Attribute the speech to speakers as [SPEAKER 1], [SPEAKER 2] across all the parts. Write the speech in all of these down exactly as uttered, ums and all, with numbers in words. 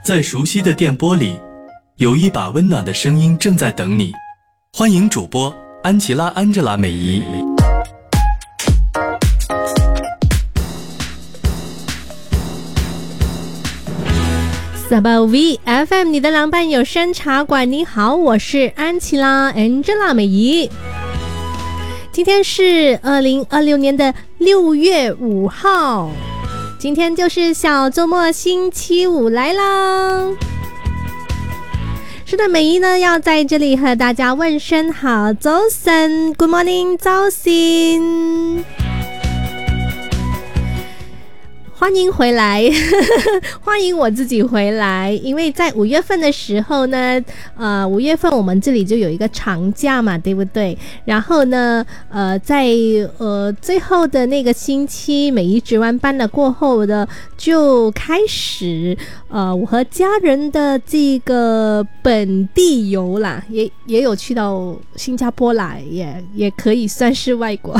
[SPEAKER 1] 在熟悉的电波里，有一把温暖的声音正在等你。欢迎主播安琪拉安吉拉美仪。
[SPEAKER 2] 萨巴 V F M 你的狼伴有声茶馆，你好，我是安琪拉 Angela 美仪。今天是二零二六年的六月五号，今天就是小周末星期五来啦。是的，美仪呢要在这里和大家问声好，早晨 Good morning 早晨，欢迎回来欢迎我自己回来。因为在五月份的时候呢，呃，五月份我们这里就有一个长假嘛，对不对？然后呢，呃，在呃最后的那个星期，美仪值完班了过后的，就开始呃我和家人的这个本地游啦，也也有去到新加坡啦，也也可以算是外国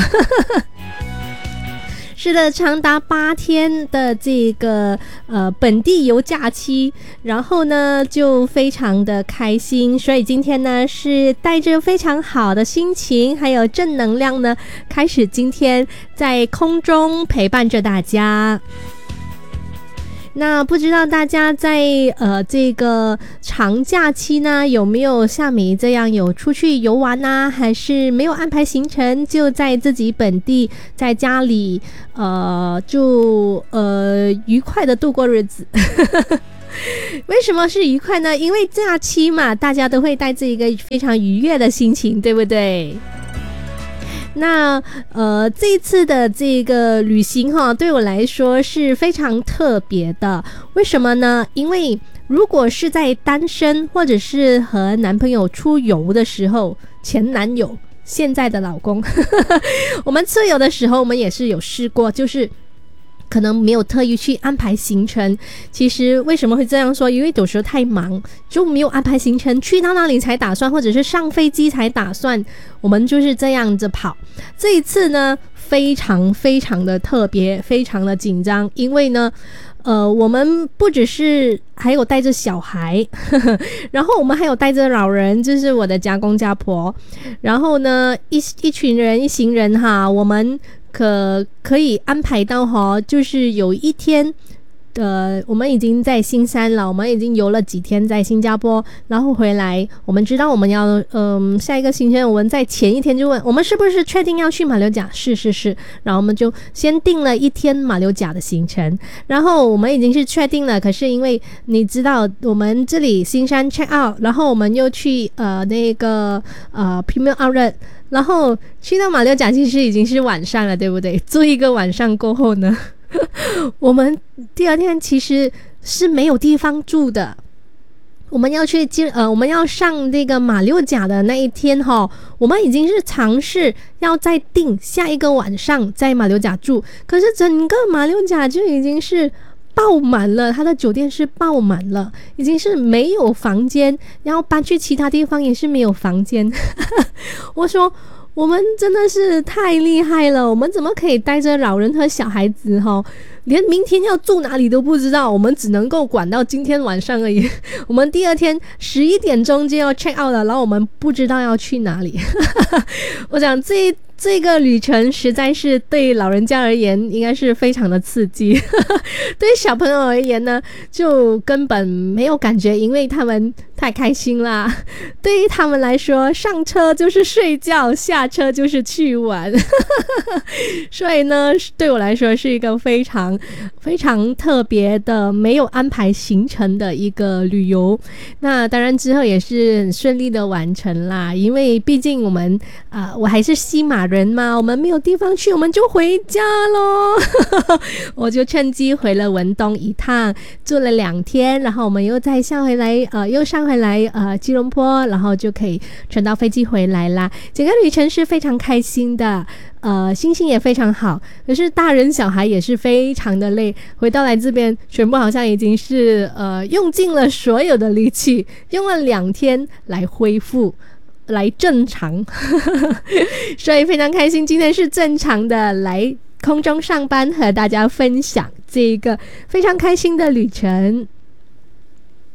[SPEAKER 2] 是的，长达八天的这个呃本地游假期，然后呢就非常的开心，所以今天呢是带着非常好的心情还有正能量呢，开始今天在空中陪伴着大家。那不知道大家在呃这个长假期呢，有没有像美这样有出去游玩啊，还是没有安排行程，就在自己本地在家里呃就呃愉快的度过日子为什么是愉快呢？因为假期嘛，大家都会带着一个非常愉悦的心情，对不对？那呃，这一次的这个旅行哈，对我来说是非常特别的。为什么呢？因为如果是在单身或者是和男朋友出游的时候，前男友现在的老公我们出游的时候，我们也是有试过，就是可能没有特意去安排行程。其实为什么会这样说？因为有时候太忙，就没有安排行程，去到那里才打算，或者是上飞机才打算，我们就是这样子跑。这一次呢，非常非常的特别，非常的紧张，因为呢呃，我们不只是还有带着小孩呵呵，然后我们还有带着老人，就是我的家公家婆，然后呢一一群人一行人哈，我们可可以安排到哈，就是有一天呃，我们已经在新山了，我们已经游了几天在新加坡，然后回来，我们知道我们要嗯、呃、下一个行程，我们在前一天就问我们是不是确定要去马六甲，是是是，然后我们就先定了一天马六甲的行程，然后我们已经是确定了，可是因为你知道我们这里新山 check out， 然后我们又去呃那个呃 Premium Outlet， 然后去到马六甲其实已经是晚上了，对不对？住一个晚上过后呢我们第二天其实是没有地方住的，我们要去呃，我们要上这个马六甲的那一天哈，我们已经是尝试要再订下一个晚上在马六甲住，可是整个马六甲就已经是爆满了，他的酒店是爆满了，已经是没有房间，然后搬去其他地方也是没有房间我说我们真的是太厉害了，我们怎么可以带着老人和小孩子齁，连明天要住哪里都不知道，我们只能够管到今天晚上而已我们第二天十一点钟就要 check out 了，然后我们不知道要去哪里我想这这个旅程实在是对老人家而言应该是非常的刺激对小朋友而言呢就根本没有感觉，因为他们太开心啦，对于他们来说上车就是睡觉，下车就是去玩所以呢对我来说是一个非常非常特别的没有安排行程的一个旅游。那当然之后也是很顺利的完成啦，因为毕竟我们呃，我还是西马人嘛，我们没有地方去，我们就回家咯我就趁机回了文东一趟，住了两天，然后我们又再下回来呃，又上回来呃吉隆坡，然后就可以乘到飞机回来啦。整个旅程是非常开心的，呃，心情也非常好，可是大人小孩也是非常的累，回到来这边全部好像已经是呃用尽了所有的力气，用了两天来恢复来正常所以非常开心今天是正常的来空中上班，和大家分享这个非常开心的旅程。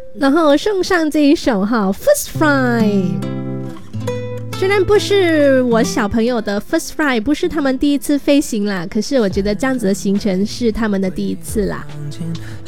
[SPEAKER 2] 然后送上这一首哈 First Fly， 虽然不是我小朋友的 First Fly， 不是他们第一次飞行啦，可是我觉得这样子的行程是他们的第一次啦。